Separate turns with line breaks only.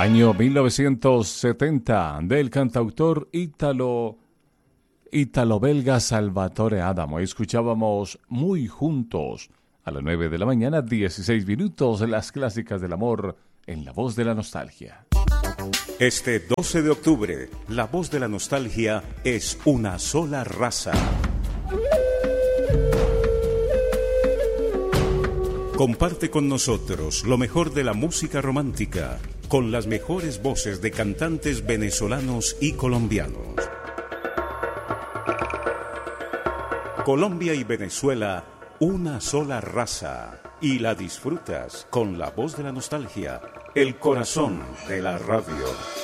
Año 1970 del cantautor ítalo-belga Salvatore Adamo. Escuchábamos Muy Juntos a las 9 de la mañana, 16 minutos, las clásicas del amor en La Voz de la Nostalgia.
Este 12 de octubre, La Voz de la Nostalgia es una sola raza. Comparte con nosotros lo mejor de la música romántica, con las mejores voces de cantantes venezolanos y colombianos. Colombia y Venezuela, una sola raza. Y la disfrutas con La Voz de la Nostalgia, el corazón de la radio.